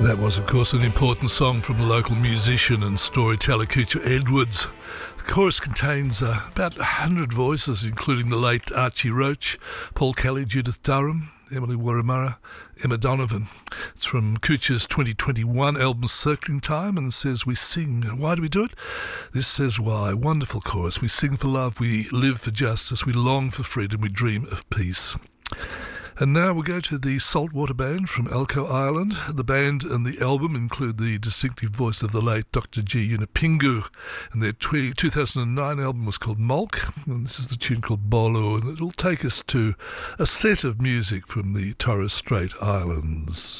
That was, of course, an important song from the local musician and storyteller Coocher Edwards. The chorus contains about 100 voices, including the late Archie Roach, Paul Kelly, Judith Durham, Emily Warramurra, Emma Donovan. It's from Coocher's 2021 album Circling Time and says, "We sing. Why do we do it? This says why. Wonderful chorus. We sing for love, we live for justice, we long for freedom, we dream of peace." And now we'll go to the Saltwater Band from Elcho Island. The band and the album include the distinctive voice of the late Dr. G. Yunupingu, and their 2009 album was called Mulk, and this is the tune called Bolo, and it'll take us to a set of music from the Torres Strait Islands.